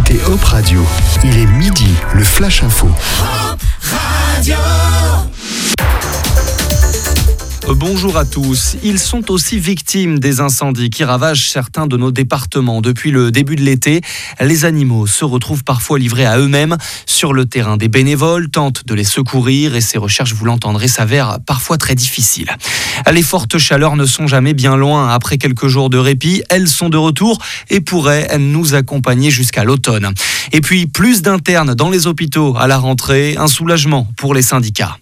écoutez Hop Radio. Il est midi, le Flash Info. Hop Radio. Bonjour à tous. Ils sont aussi victimes des incendies qui ravagent certains de nos départements. Depuis le début de l'été, les animaux se retrouvent parfois livrés à eux-mêmes sur le terrain. Des bénévoles tentent de les secourir et ces recherches, vous l'entendrez, s'avèrent parfois très difficiles. Les fortes chaleurs ne sont jamais bien loin. Après quelques jours de répit, elles sont de retour et pourraient nous accompagner jusqu'à l'automne. Et puis, plus d'internes dans les hôpitaux à la rentrée, un soulagement pour les syndicats.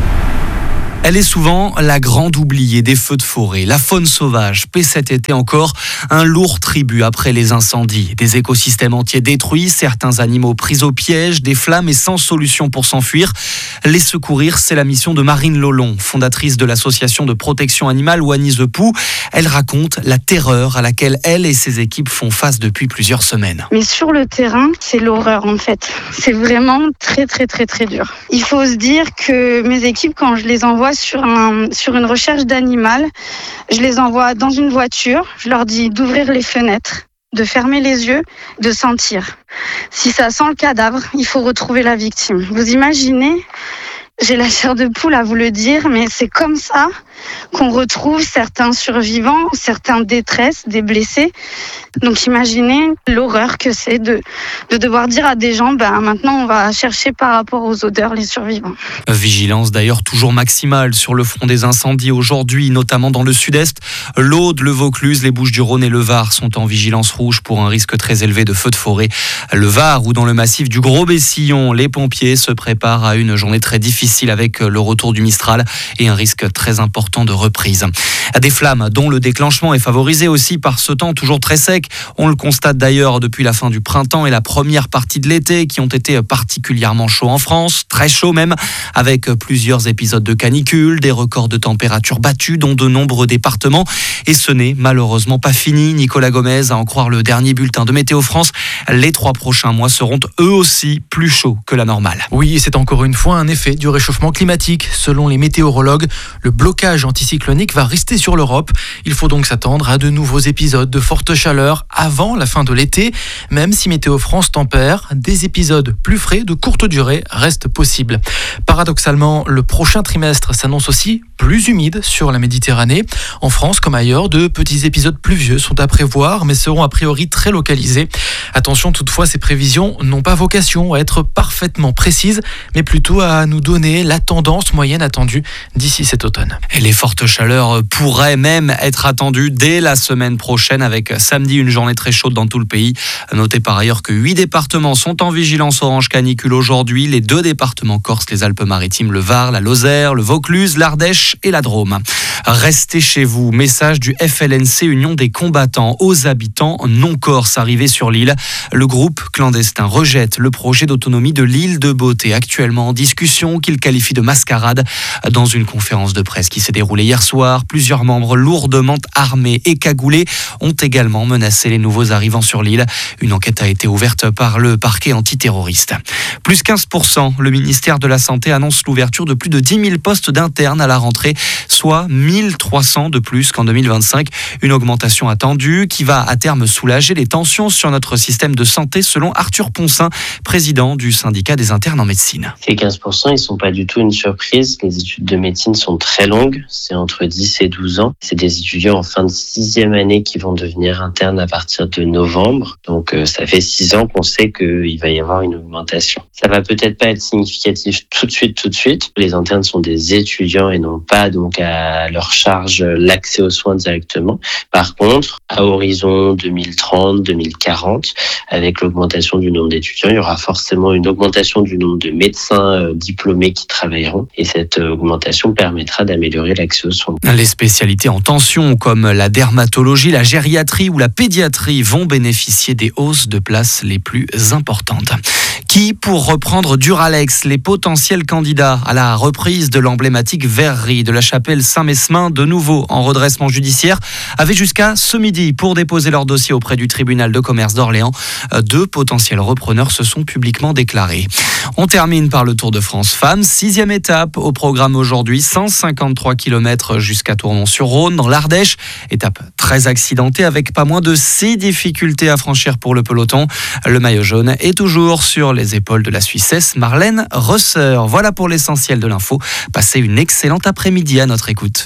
Elle est souvent la grande oubliée des feux de forêt. La faune sauvage paie cet été encore un lourd tribut après les incendies. Des écosystèmes entiers détruits, certains animaux pris au piège, des flammes et sans solution pour s'enfuir. Les secourir, c'est la mission de Marine Lolon, fondatrice de l'association de protection animale Wany the Pooh. Elle raconte la terreur à laquelle elle et ses équipes font face depuis plusieurs semaines. Mais sur le terrain, c'est l'horreur en fait. C'est vraiment très dur. Il faut se dire que mes équipes, quand je les envoie sur une recherche d'animal, je les envoie dans une voiture, je leur dis d'ouvrir les fenêtres, de fermer les yeux, de sentir. Si ça sent le cadavre, il faut retrouver la victime. Vous imaginez ? J'ai la chair de poule à vous le dire, mais c'est comme ça qu'on retrouve certains survivants, certains détresses, des blessés. Donc imaginez l'horreur que c'est de devoir dire à des gens, maintenant on va chercher par rapport aux odeurs les survivants. Vigilance d'ailleurs toujours maximale sur le front des incendies aujourd'hui, notamment dans le sud-est. L'Aude, le Vaucluse, les Bouches-du-Rhône et le Var sont en vigilance rouge pour un risque très élevé de feux de forêt. Le Var ou dans le massif du Gros-Bessillon, les pompiers se préparent à une journée très difficile avec le retour du Mistral et un risque très important de reprise. Des flammes dont le déclenchement est favorisé aussi par ce temps toujours très sec. On le constate d'ailleurs depuis la fin du printemps et la première partie de l'été qui ont été particulièrement chauds en France, très chauds même, avec plusieurs épisodes de canicule, des records de température battus dans de nombreux départements. Et ce n'est malheureusement pas fini. Nicolas Gomez, à en croire le dernier bulletin de Météo France, les 3 prochains mois seront eux aussi plus chauds que la normale. Oui, c'est encore une fois un effet du réchauffement climatique. Selon les météorologues, le blocage anticyclonique va rester sur l'Europe. Il faut donc s'attendre à de nouveaux épisodes de forte chaleur avant la fin de l'été. Même si Météo France tempère, des épisodes plus frais de courte durée restent possibles. Paradoxalement, le prochain trimestre s'annonce aussi plus humide sur la Méditerranée. En France comme ailleurs, de petits épisodes pluvieux sont à prévoir, mais seront a priori très localisés. Attention toutefois, ces prévisions n'ont pas vocation à être parfaitement précises, mais plutôt à nous donner la tendance moyenne attendue d'ici cet automne. Et les fortes chaleurs pourraient même être attendues dès la semaine prochaine avec samedi une journée très chaude dans tout le pays. Notez par ailleurs que 8 départements sont en vigilance orange canicule aujourd'hui. Les 2 départements corses, les Alpes-Maritimes, le Var, la Lozère, le Vaucluse, l'Ardèche et la Drôme. Restez chez vous. Message du FLNC Union des combattants aux habitants non corses arrivés sur l'île. Le groupe clandestin rejette le projet d'autonomie de l'île de Beauté, actuellement en discussion, qu'il qualifie de mascarade. Dans une conférence de presse qui s'est déroulée hier soir, plusieurs membres lourdement armés et cagoulés ont également menacé les nouveaux arrivants sur l'île. Une enquête a été ouverte par le parquet antiterroriste. Plus 15%, le ministère de la Santé annonce l'ouverture de plus de 10 000 postes d'internes à la rentrée, soit 1300 de plus qu'en 2025. Une augmentation attendue qui va à terme soulager les tensions sur notre système de santé, selon Arthur Poncin, président du syndicat des internes en médecine. Ces 15%, ils ne sont pas du tout une surprise. Les études de médecine sont très longues, c'est entre 10 et 12 ans. C'est des étudiants en fin de 6e année qui vont devenir internes à partir de novembre. Donc ça fait 6 ans qu'on sait qu'il va y avoir une augmentation. Ça va peut-être pas être significatif tout de suite. Les internes sont des étudiants et n'ont pas donc à leur charge l'accès aux soins directement. Par contre, à horizon 2030-2040, avec l'augmentation du nombre d'étudiants, il y aura forcément une augmentation du nombre de médecins diplômés qui travailleront et cette augmentation permettra d'améliorer l'accès aux soins. Les spécialités en tension comme la dermatologie, la gériatrie ou la pédiatrie vont bénéficier des hausses de place les plus importantes. Qui, pour reprendre Duralex, les potentiels candidats à la reprise de l'emblématique verrerie de la chapelle Saint-Mesmin, de nouveau en redressement judiciaire, avaient jusqu'à ce midi pour déposer leur dossier auprès du tribunal de commerce d'Orléans. 2 potentiels repreneurs se sont publiquement déclarés. On termine par le Tour de France Femmes, 6e étape au programme aujourd'hui, 153 km jusqu'à Tournon-sur-Rhône dans l'Ardèche. Étape très accidentée avec pas moins de 6 difficultés à franchir pour le peloton. Le maillot jaune est toujours sur les épaules de la Suissesse Marlène Rösser. Voilà pour l'essentiel de l'info. Passez une excellente après-midi à notre écoute.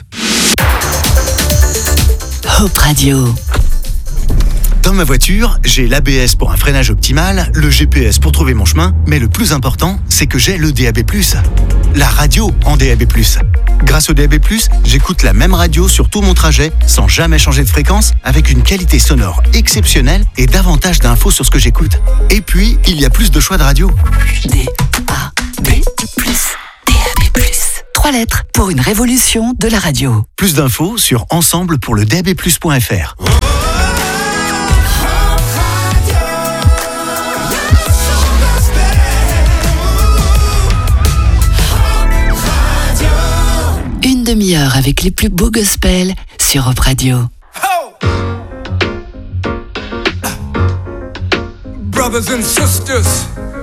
Hope Radio. Dans ma voiture, j'ai l'ABS pour un freinage optimal, le GPS pour trouver mon chemin, mais le plus important, c'est que j'ai le DAB+, la radio en DAB+. Grâce au DAB+, j'écoute la même radio sur tout mon trajet, sans jamais changer de fréquence, avec une qualité sonore exceptionnelle et davantage d'infos sur ce que j'écoute. Et puis, il y a plus de choix de radio. DAB+. DAB+. 3 lettres pour une révolution de la radio. Plus d'infos sur ensemble pour le DABplus.fr. Une demi-heure avec les plus beaux gospels sur Hope Radio. Brothers and sisters,